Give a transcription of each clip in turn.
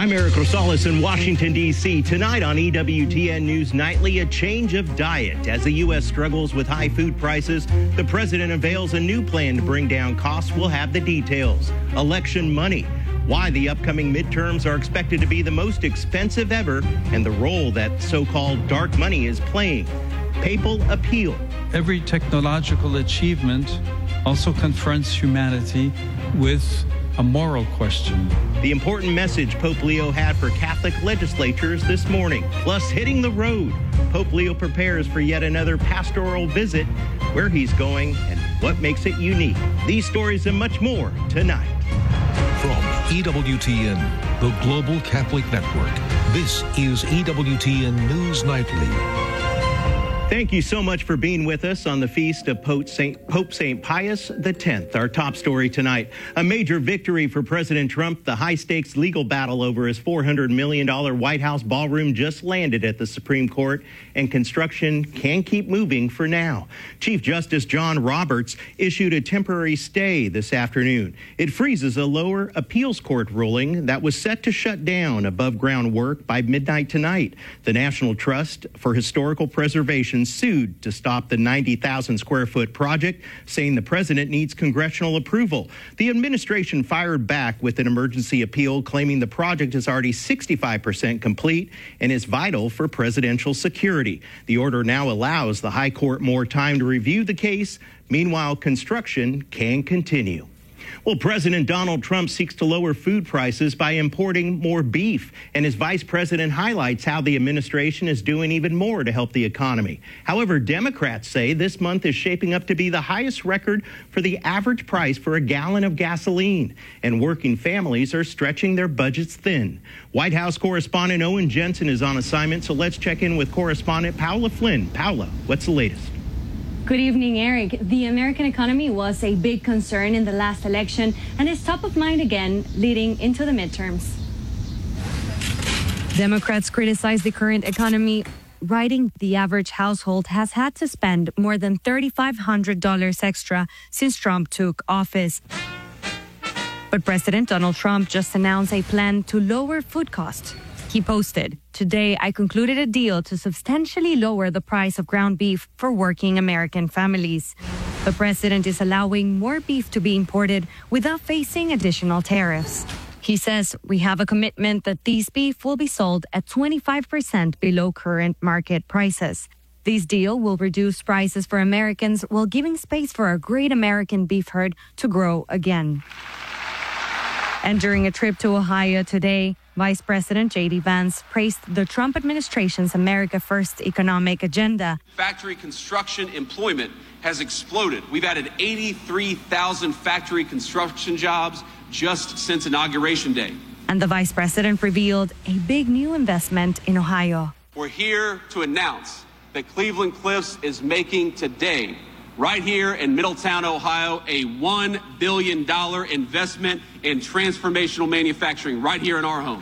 I'm Eric Rosales in Washington, D.C. Tonight on EWTN News Nightly, a change of diet. As the U.S. struggles with high food prices, the president unveils a new plan to bring down costs. We'll have the details. Election money, why the upcoming midterms are expected to be the most expensive ever, and the role that so-called dark money is playing. Papal appeal. Every technological achievement also confronts humanity with a moral question. The important message Pope Leo had for Catholic legislatures this morning. Plus, hitting the road. Pope Leo prepares for yet another pastoral visit, where he's going and what makes it unique. These stories and much more tonight. From EWTN, the Global Catholic Network, this is EWTN News Nightly. Thank you so much for being with us on the feast of Pope St. Pius X. Our top story tonight, a major victory for President Trump. The high-stakes legal battle over his $400 million White House ballroom just landed at the Supreme Court, and construction can keep moving for now. Chief Justice John Roberts issued a temporary stay this afternoon. It freezes a lower appeals court ruling that was set to shut down above-ground work by midnight tonight. The National Trust for Historical Preservation sued to stop the 90,000 square foot project, saying the president needs congressional approval. The administration fired back with an emergency appeal, claiming the project is already 65% complete and is vital for presidential security. The order now allows the High Court more time to review the case. Meanwhile, construction can continue. Well, President Donald Trump seeks to lower food prices by importing more beef, and his vice president highlights how the administration is doing even more to help the economy. However, Democrats say this month is shaping up to be the highest record for the average price for a gallon of gasoline, and working families are stretching their budgets thin. White House correspondent Owen Jensen is on assignment, so let's check in with correspondent Paula Flynn. Paula, what's the latest? Good evening, Eric. The American economy was a big concern in the last election and is top of mind again leading into the midterms. Democrats criticize the current economy, writing the average household has had to spend more than $3,500 extra since Trump took office. But President Donald Trump just announced a plan to lower food costs. He posted, "Today, I concluded a deal to substantially lower the price of ground beef for working American families." The president is allowing more beef to be imported without facing additional tariffs. He says, "We have a commitment that these beef will be sold at 25% below current market prices. This deal will reduce prices for Americans while giving space for our great American beef herd to grow again." And during a trip to Ohio today, Vice President J.D. Vance praised the Trump administration's America First economic agenda. Factory construction employment has exploded. We've added 83,000 factory construction jobs just since Inauguration Day. And the Vice President revealed a big new investment in Ohio. We're here to announce that Cleveland Cliffs is making today, right here in Middletown, Ohio, a $1 billion investment in transformational manufacturing right here in our home.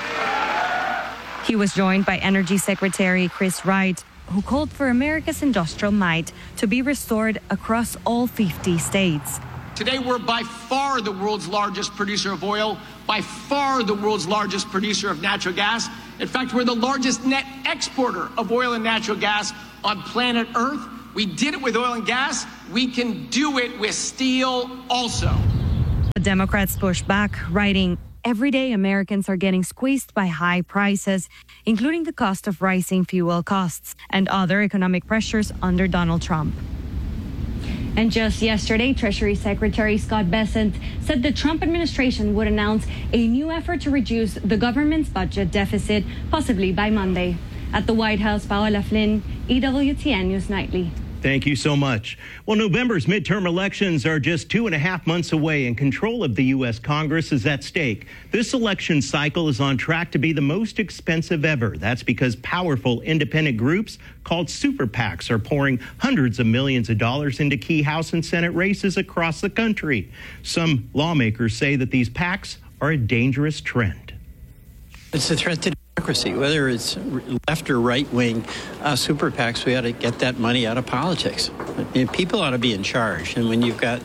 He was joined by Energy Secretary Chris Wright, who called for America's industrial might to be restored across all 50 states. Today, we're by far the world's largest producer of oil, by far the world's largest producer of natural gas. In fact, we're the largest net exporter of oil and natural gas on planet Earth. We did it with oil and gas. We can do it with steel also. The Democrats pushed back, writing, "Everyday Americans are getting squeezed by high prices, including the cost of rising fuel costs and other economic pressures under Donald Trump." And just yesterday, Treasury Secretary Scott Bessent said the Trump administration would announce a new effort to reduce the government's budget deficit, possibly by Monday. At the White House, Paula Flynn, EWTN News Nightly. Thank you so much. Well, November's midterm elections are just 2.5 months away, and control of the U.S. Congress is at stake. This election cycle is on track to be the most expensive ever. That's because powerful independent groups called super PACs are pouring hundreds of millions of dollars into key House and Senate races across the country. Some lawmakers say that these PACs are a dangerous trend. It's a threat to democracy, whether it's left or right wing super PACs. We ought to get that money out of politics. People ought to be in charge. And when you've got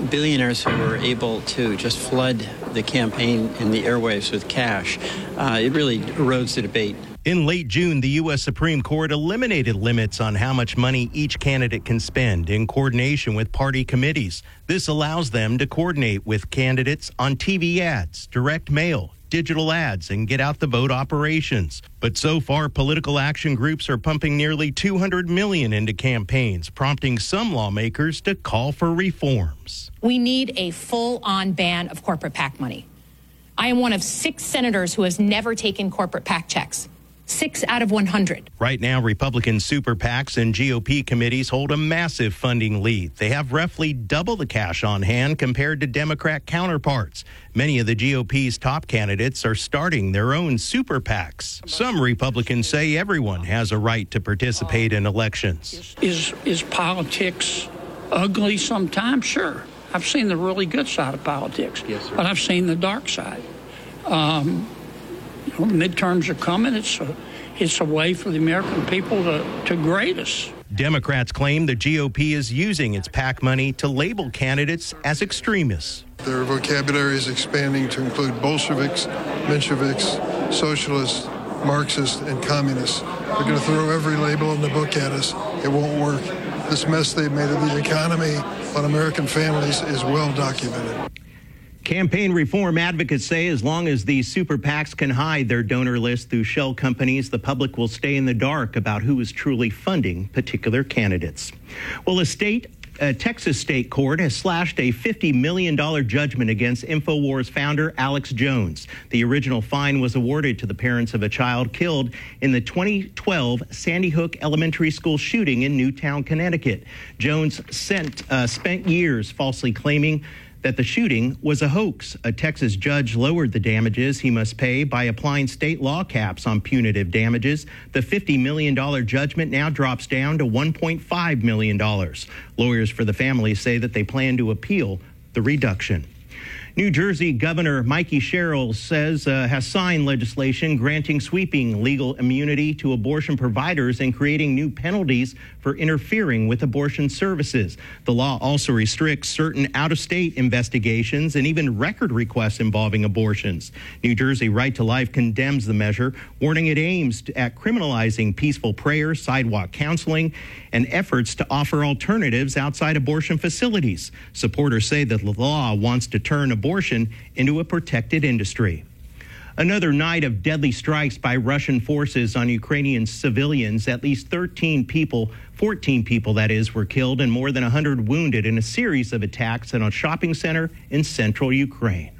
billionaires who were able to just flood the campaign in the airwaves with cash. It really erodes the debate. In late June, the U.S. Supreme Court eliminated limits on how much money each candidate can spend in coordination with party committees. This allows them to coordinate with candidates on TV ads, direct mail, digital ads, and get out the vote operations. But so far, political action groups are pumping nearly $200 million into campaigns, prompting some lawmakers to call for reforms. We need a full-on ban of corporate PAC money. I am one of 6 senators who has never taken corporate PAC checks. 6 out of 100. Right now, Republican super PACs and GOP committees hold a massive funding lead. They have roughly double the cash on hand compared to Democrat counterparts. Many of the GOP's top candidates are starting their own super PACs. Some Republicans say everyone has a right to participate in elections. Is politics ugly sometimes? Sure. I've seen the really good side of politics, yes, sir. But I've seen the dark side. Midterms are coming. It's a way for the American people to grade us. Democrats claim the GOP is using its PAC money to label candidates as extremists. Their vocabulary is expanding to include Bolsheviks, Mensheviks, socialists, Marxists, and communists. They're going to throw every label in the book at us. It won't work. This mess they've made of the economy on American families is well documented. Campaign reform advocates say as long as these super PACs can hide their donor list through shell companies, the public will stay in the dark about who is truly funding particular candidates. Well, a Texas state court has slashed a $50 million judgment against InfoWars founder Alex Jones. The original fine was awarded to the parents of a child killed in the 2012 Sandy Hook Elementary School shooting in Newtown, Connecticut. Jones spent years falsely claiming that the shooting was a hoax. A Texas judge lowered the damages he must pay by applying state law caps on punitive damages. The $50 million judgment now drops down to $1.5 million. Lawyers for the family say that they plan to appeal the reduction. New Jersey Governor Mikey Sherrill says has signed legislation granting sweeping legal immunity to abortion providers and creating new penalties for interfering with abortion services. The law also restricts certain out-of-state investigations and even record requests involving abortions. New Jersey Right to Life condemns the measure, warning it aims at criminalizing peaceful prayer, sidewalk counseling, and efforts to offer alternatives outside abortion facilities. Supporters say that the law wants to turn abortion into a protected industry. Another night of deadly strikes by Russian forces on Ukrainian civilians. At least 14 people that is, were killed and more than 100 wounded in a series of attacks at a shopping center in central Ukraine.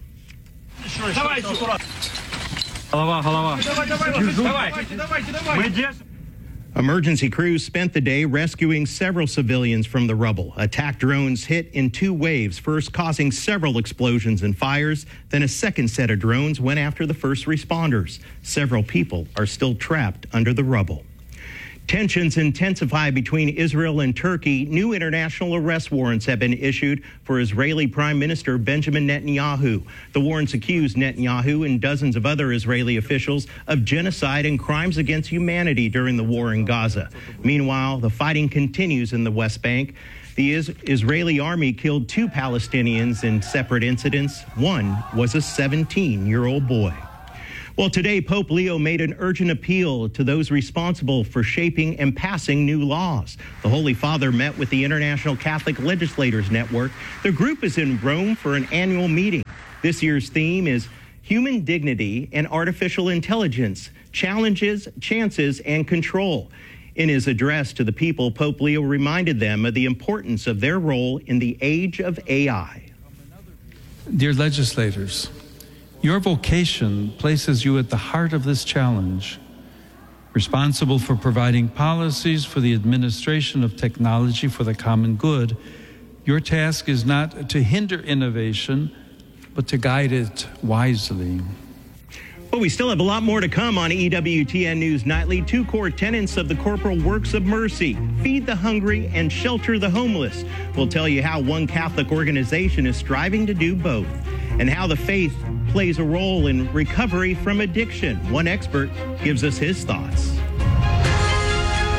Emergency crews spent the day rescuing several civilians from the rubble. Attack drones hit in 2 waves, first causing several explosions and fires. Then a second set of drones went after the first responders. Several people are still trapped under the rubble. Tensions intensify between Israel and Turkey. New international arrest warrants have been issued for Israeli Prime Minister Benjamin Netanyahu. The warrants accuse Netanyahu and dozens of other Israeli officials of genocide and crimes against humanity during the war in Gaza. Meanwhile, the fighting continues in the West Bank. The Israeli army killed 2 Palestinians in separate incidents. One was a 17-year-old boy. Well, today, Pope Leo made an urgent appeal to those responsible for shaping and passing new laws. The Holy Father met with the International Catholic Legislators Network. The group is in Rome for an annual meeting. This year's theme is Human Dignity and Artificial Intelligence, Challenges, Chances, and Control. In his address to the people, Pope Leo reminded them of the importance of their role in the age of AI. Dear legislators, your vocation places you at the heart of this challenge, responsible for providing policies for the administration of technology for the common good. Your task is not to hinder innovation, but to guide it wisely. Well, we still have a lot more to come on EWTN News Nightly. 2 core tenets of the corporal works of mercy: feed the hungry and shelter the homeless. We'll tell you how one Catholic organization is striving to do both, and how the faith plays a role in recovery from addiction. One expert gives us his thoughts.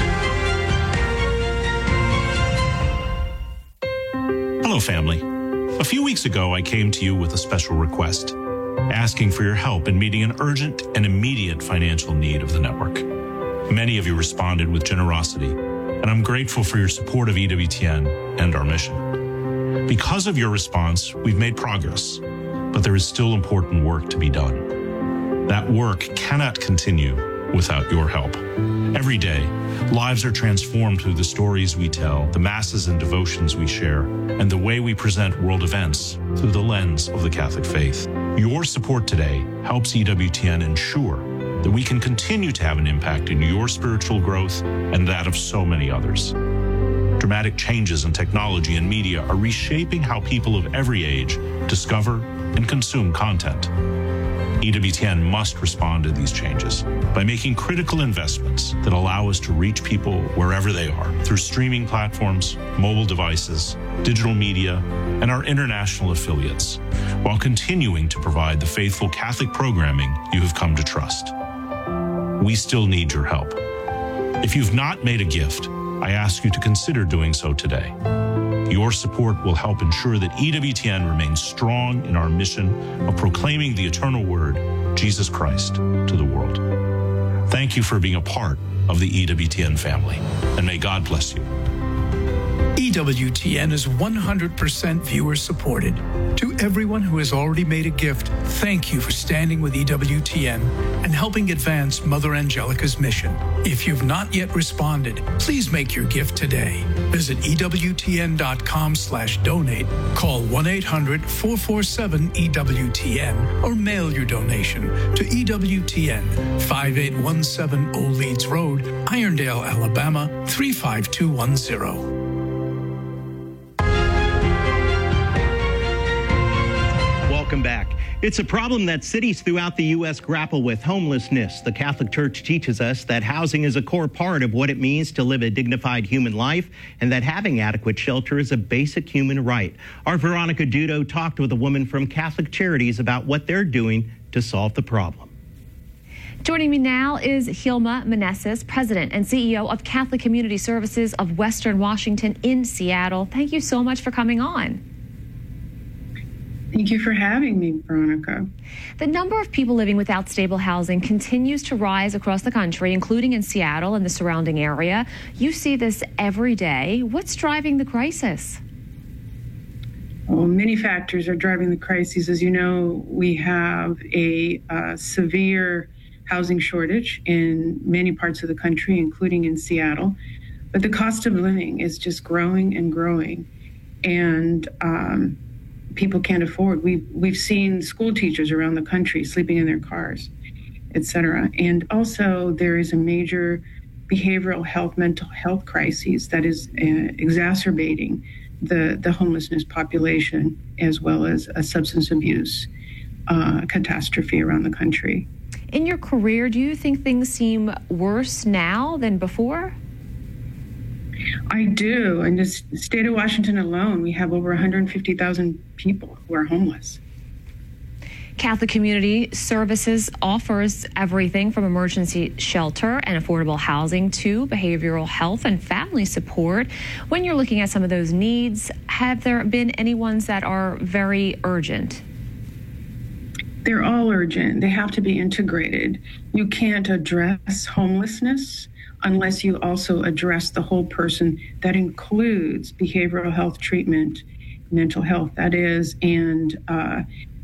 Hello, family. A few weeks ago, I came to you with a special request, asking for your help in meeting an urgent and immediate financial need of the network. Many of you responded with generosity, and I'm grateful for your support of EWTN and our mission. Because of your response, we've made progress, but there is still important work to be done. That work cannot continue without your help. Every day, lives are transformed through the stories we tell, the masses and devotions we share, and the way we present world events through the lens of the Catholic faith. Your support today helps EWTN ensure that we can continue to have an impact in your spiritual growth and that of so many others. Dramatic changes in technology and media are reshaping how people of every age discover and consume content. EWTN must respond to these changes by making critical investments that allow us to reach people wherever they are through streaming platforms, mobile devices, digital media, and our international affiliates, while continuing to provide the faithful Catholic programming you have come to trust. We still need your help. If you've not made a gift, I ask you to consider doing so today. Your support will help ensure that EWTN remains strong in our mission of proclaiming the eternal word, Jesus Christ, to the world. Thank you for being a part of the EWTN family, and may God bless you. EWTN is 100% viewer supported. To everyone who has already made a gift, thank you for standing with EWTN and helping advance Mother Angelica's mission. If you've not yet responded, please make your gift today. Visit EWTN.com/donate, call 1-800-447-EWTN, or mail your donation to EWTN, 5817 Old Leeds Road, Irondale, Alabama, 35210. Welcome back. It's a problem that cities throughout the U.S. grapple with, homelessness. The Catholic Church teaches us that housing is a core part of what it means to live a dignified human life, and that having adequate shelter is a basic human right. Our Veronica Dudo talked with a woman from Catholic Charities about what they're doing to solve the problem. Joining me now is Hilma Meneses, President and CEO of Catholic Community Services of Western Washington in Seattle. Thank you so much for coming on. Thank you for having me, Veronica. The number of people living without stable housing continues to rise across the country, including in Seattle and the surrounding area. You see this every day. What's driving the crisis? Well, many factors are driving the crisis. As you know, we have a severe housing shortage in many parts of the country, including in Seattle. But the cost of living is just growing and growing. And people can't afford. We've seen school teachers around the country sleeping in their cars, et cetera. And also there is a major behavioral health, mental health crisis that is exacerbating the homelessness population, as well as a substance abuse catastrophe around the country. In your career, do you think things seem worse now than before? I do. In the state of Washington alone, we have over 150,000 people who are homeless. Catholic Community Services offers everything from emergency shelter and affordable housing to behavioral health and family support. When you're looking at some of those needs, have there been any ones that are very urgent? They're all urgent. They have to be integrated. You can't address homelessness unless you also address the whole person. That includes behavioral health treatment, mental health, that is, and